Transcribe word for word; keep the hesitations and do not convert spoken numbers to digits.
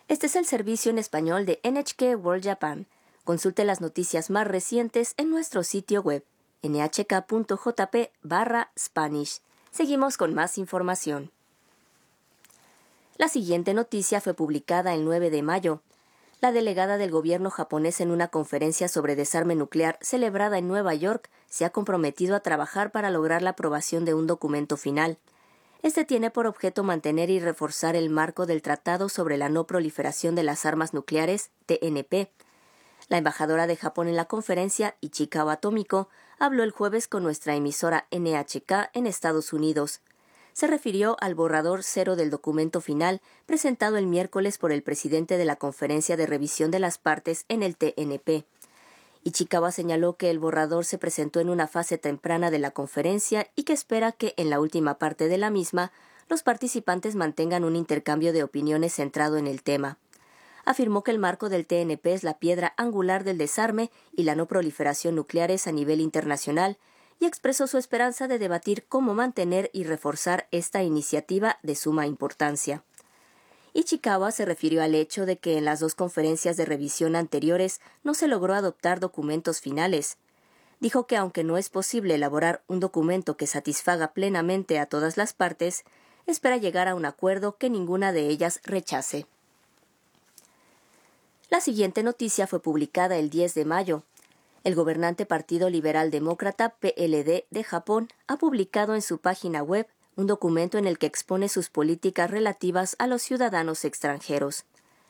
Este es el servicio en español de N H K World Japan. Consulte las noticias más recientes en nuestro sitio web ene hache ka punto jota pe barra Spanish. Seguimos con más información. La siguiente noticia fue publicada el nueve de mayo. La delegada del gobierno japonés en una conferencia sobre desarme nuclear celebrada en Nueva York se ha comprometido a trabajar para lograr la aprobación de un documento final. Este tiene por objeto mantener y reforzar el marco del Tratado sobre la No Proliferación de las Armas Nucleares, T N P. La embajadora de Japón en la conferencia, Ichikawa Tomiko, habló el jueves con nuestra emisora N H K en Estados Unidos. Se refirió al borrador cero del documento final presentado el miércoles por el presidente de la Conferencia de Revisión de las Partes en el T N P. Ichikawa señaló que el borrador se presentó en una fase temprana de la conferencia y que espera que, en la última parte de la misma, los participantes mantengan un intercambio de opiniones centrado en el tema. Afirmó que el marco del T N P es la piedra angular del desarme y la no proliferación nucleares a nivel internacional, y expresó su esperanza de debatir cómo mantener y reforzar esta iniciativa de suma importancia. Ichikawa se refirió al hecho de que en las dos conferencias de revisión anteriores no se logró adoptar documentos finales. Dijo que aunque no es posible elaborar un documento que satisfaga plenamente a todas las partes, espera llegar a un acuerdo que ninguna de ellas rechace. La siguiente noticia fue publicada el diez de mayo. El gobernante Partido Liberal Demócrata P L D de Japón ha publicado en su página web un documento en el que expone sus políticas relativas a los ciudadanos extranjeros.